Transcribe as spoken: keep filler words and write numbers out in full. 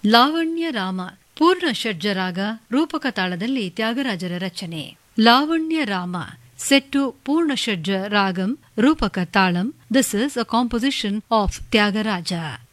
ಲಾವಣ್ಯ ರಾಮ ಪೂರ್ಣ ಷಡ್ಜರಾಗ ರೂಪಕ ತಾಳದಲ್ಲಿ ತ್ಯಾಗರಾಜರ ರಚನೆ. Lavanya Rama set to Purna Shadja Ragam Rupaka Talam. This is a composition of Tyagaraja.